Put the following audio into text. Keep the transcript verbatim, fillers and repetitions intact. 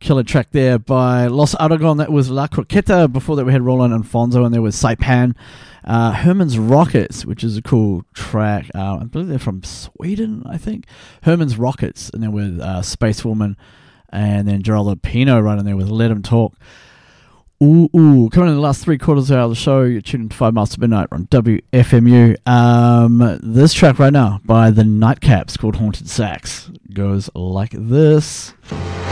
Killer track there by Los Aragon. That was La Croqueta. Before that we had Roland Alfonso, and there was Saipan. Uh, Herman's Rockets, which is a cool track. Uh, I believe they're from Sweden, I think. Herman's Rockets, and then with uh, Space Woman, and then Geraldo Pino right in there with Let 'Em Talk. Ooh, ooh. Coming in the last three quarters of the show, you're tuning to Five Miles to Midnight on W F M U. Um, this track right now by the Nightcaps called Haunted Sax goes like this.